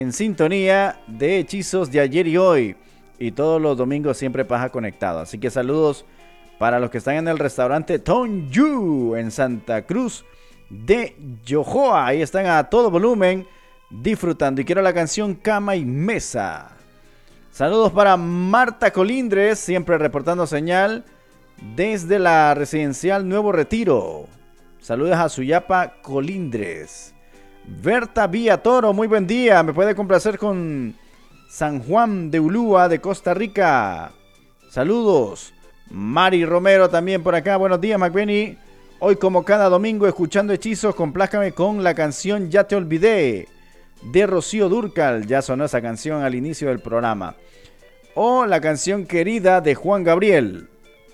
En sintonía de hechizos de ayer y hoy. Y todos los domingos siempre Paja Conectado. Así que saludos para los que están en el restaurante Tonju en Santa Cruz de Yojoa. Ahí están a todo volumen disfrutando. Y quiero la canción Cama y Mesa. Saludos para Marta Colindres, siempre reportando señal desde la residencial Nuevo Retiro. Saludos a Suyapa Colindres. Berta Villatoro, muy buen día. Me puede complacer con San Juan de Ulúa de Costa Rica. Saludos. Mari Romero también por acá. Buenos días, McBenny. Hoy como cada domingo escuchando hechizos, complázcame con la canción Ya te olvidé de Rocío Dúrcal. Ya sonó esa canción al inicio del programa. O la canción Querida de Juan Gabriel.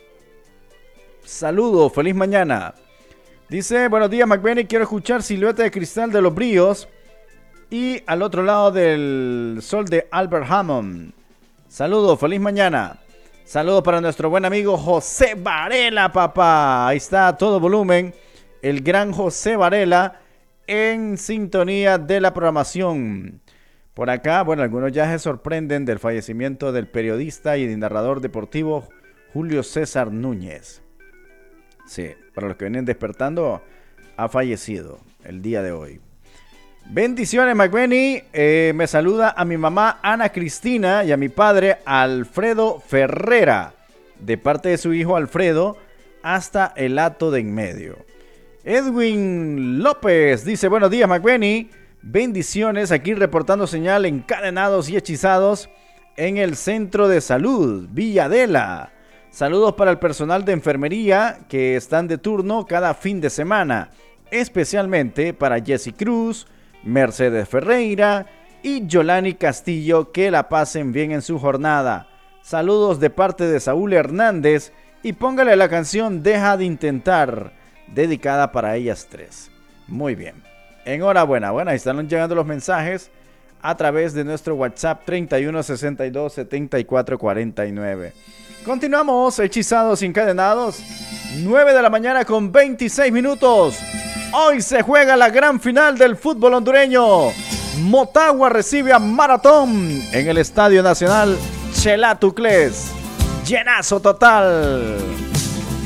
Saludos, feliz mañana. Dice, buenos días, McBenny, quiero escuchar Silueta de Cristal de los Bríos y Al otro lado del sol de Albert Hammond. Saludos, feliz mañana. Saludos para nuestro buen amigo José Varela, papá. Ahí está a todo volumen el gran José Varela en sintonía de la programación. Por acá, bueno, algunos ya se sorprenden del fallecimiento del periodista y narrador deportivo Julio César Núñez. Sí, para los que vienen despertando, ha fallecido el día de hoy. Bendiciones, McBenny. Me saluda a mi mamá Ana Cristina y a mi padre Alfredo Ferrera, de parte de su hijo Alfredo, hasta el Hato de en medio. Edwin López dice, buenos días, McBenny. Bendiciones, aquí reportando señal encadenados y hechizados en el Centro de Salud Villadela. Saludos para el personal de enfermería que están de turno cada fin de semana, especialmente para Jessy Cruz, Mercedes Ferreira y Yolani Castillo, que la pasen bien en su jornada. Saludos de parte de Saúl Hernández y póngale la canción Deja de Intentar, dedicada para ellas tres. Muy bien, enhorabuena. Bueno, ahí están llegando los mensajes a través de nuestro WhatsApp 3162 7449. Continuamos, hechizados encadenados. 9 de la mañana con 26 minutos. Hoy se juega la gran final del fútbol hondureño. Motagua recibe a Maratón en el Estadio Nacional Xela Tuclés. Llenazo total.